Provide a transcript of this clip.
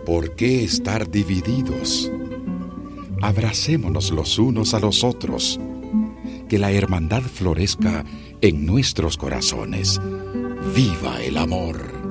¿Por qué estar divididos? Abracémonos los unos a los otros. Que la hermandad florezca en nuestros corazones. ¡Viva el amor!